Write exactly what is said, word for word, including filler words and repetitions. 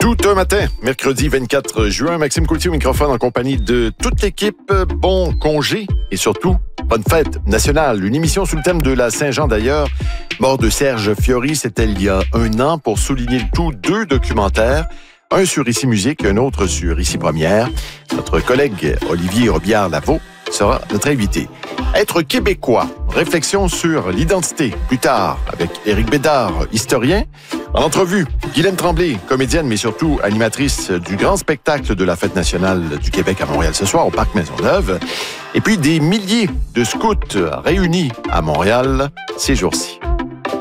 Tout un matin, mercredi vingt-quatre juin, Maxime Coultier au microphone en compagnie de toute l'équipe. Bon congé et surtout, bonne fête nationale. Une émission sous le thème de la Saint-Jean d'ailleurs. Mort de Serge Fiori, c'était il y a un an. Pour souligner le tout, deux documentaires. Un sur Ici Musique et un autre sur Ici Première. Notre collègue Olivier Robillard-Lavaux sera notre invité. Être québécois, réflexion sur l'identité. Plus tard, avec Éric Bédard, historien. En entrevue, Guylaine Tremblay, comédienne, mais surtout animatrice du grand spectacle de la Fête nationale du Québec à Montréal ce soir, au Parc Maisonneuve. Et puis des milliers de scouts réunis à Montréal ces jours-ci.